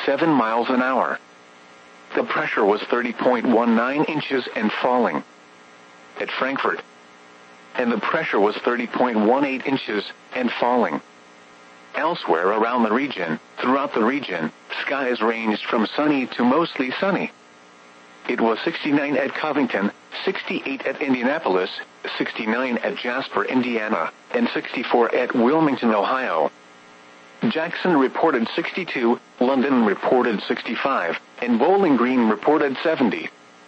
7 miles an hour. The pressure was 30.19 inches and falling. At Frankfurt. And the pressure was 30.18 inches and falling. Elsewhere around the region, throughout the region, skies ranged from sunny to mostly sunny. It was 69 at Covington, 68 at Indianapolis, 69 at Jasper, Indiana, and 64 at Wilmington, Ohio. Jackson reported 62, London reported 65, and Bowling Green reported 70.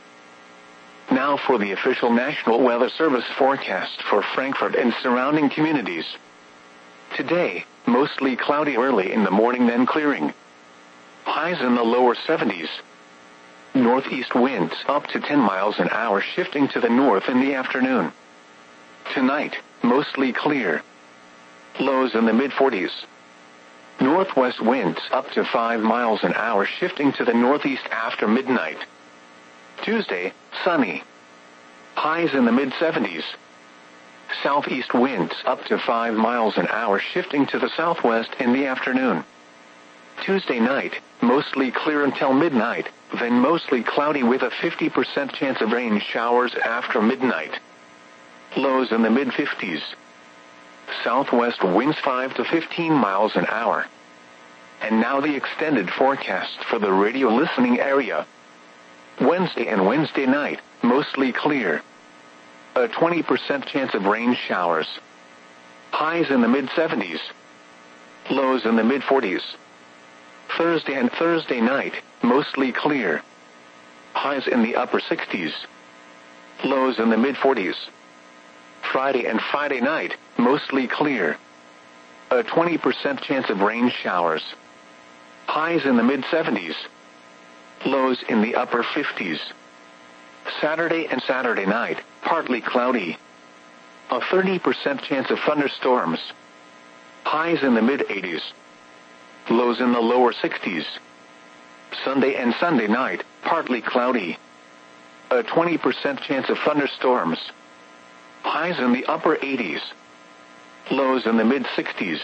Now for the official National Weather Service forecast for Frankfurt and surrounding communities. Today, mostly cloudy early in the morning, then clearing. Highs in the lower 70s. Northeast winds up to 10 miles an hour, shifting to the north in the afternoon. Tonight, mostly clear. Lows in the mid-40s. Northwest winds up to 5 miles an hour, shifting to the northeast after midnight. Tuesday, sunny. Highs in the mid-70s. Southeast winds up to 5 miles an hour, shifting to the southwest in the afternoon. Tuesday night, mostly clear until midnight, then mostly cloudy with a 50% chance of rain showers after midnight. Lows in the mid-50s. Southwest winds 5 to 15 miles an hour. And now the extended forecast for the radio listening area. Wednesday and Wednesday night, mostly clear. A 20% chance of rain showers. Highs in the mid-70s. Lows in the mid-40s. Thursday and Thursday night, mostly clear. Highs in the upper 60s. Lows in the mid-40s. Friday and Friday night, mostly clear. A 20% chance of rain showers. Highs in the mid-70s. Lows in the upper 50s. Saturday and Saturday night, partly cloudy. A 30% chance of thunderstorms. Highs in the mid-80s. Lows in the lower 60s. Sunday and Sunday night, partly cloudy. A 20% chance of thunderstorms. Highs in the upper 80s. Lows in the mid-60s.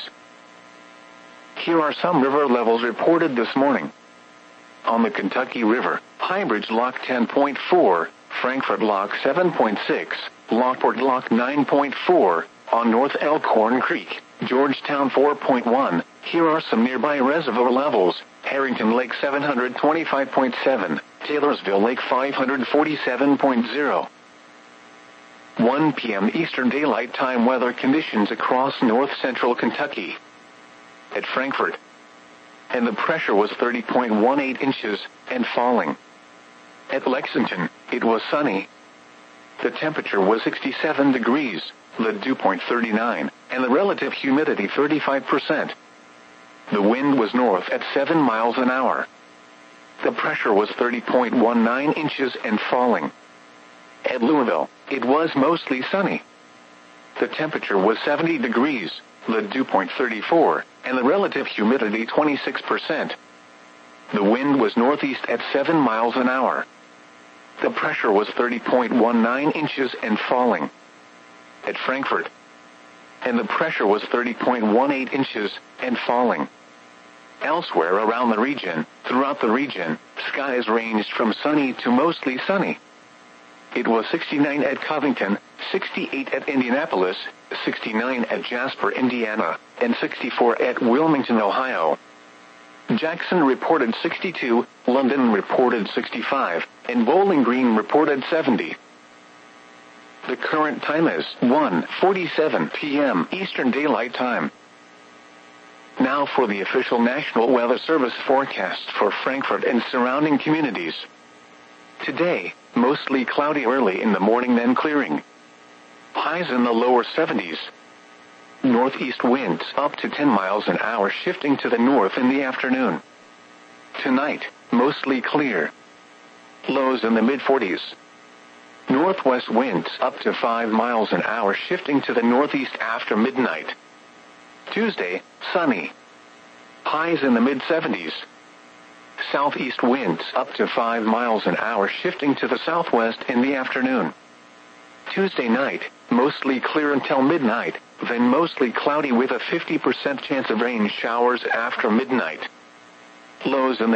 Here are some river levels reported this morning. On the Kentucky River, Highbridge Lock 10.4, Frankfurt Lock 7.6, Lockport Lock 9.4, on North Elkhorn Creek, Georgetown 4.1. Here are some nearby reservoir levels. Harrington Lake 725.7, Taylorsville Lake 547.0. 1 p.m. Eastern Daylight Time weather conditions across north-central Kentucky. At Frankfurt. And the pressure was 30.18 inches and falling. At Lexington, it was sunny. The temperature was 67 degrees, the dew point 39, and the relative humidity 35%. The wind was north at 7 miles an hour. The pressure was 30.19 inches and falling. At Louisville, it was mostly sunny. The temperature was 70 degrees, the dew point 34, and the relative humidity 26%. The wind was northeast at 7 miles an hour. The pressure was 30.19 inches and falling. At Frankfurt. And the pressure was 30.18 inches and falling. Elsewhere around the region, throughout the region, skies ranged from sunny to mostly sunny. It was 69 at Covington, 68 at Indianapolis, 69 at Jasper, Indiana, and 64 at Wilmington, Ohio. Jackson reported 62, London reported 65, and Bowling Green reported 70. The current time is 1:47 p.m. Eastern Daylight Time. Now for the official National Weather Service forecast for Frankfurt and surrounding communities. Today, mostly cloudy early in the morning, then clearing. Highs in the lower 70s. Northeast winds up to 10 miles an hour, shifting to the north in the afternoon. Tonight, mostly clear. Lows in the mid-40s. Northwest winds up to 5 miles an hour, shifting to the northeast after midnight. Tuesday, sunny. Highs in the mid-70s. Southeast winds up to 5 miles an hour, shifting to the southwest in the afternoon. Tuesday night, mostly clear until midnight, then mostly cloudy with a 50% chance of rain showers after midnight. Lows in the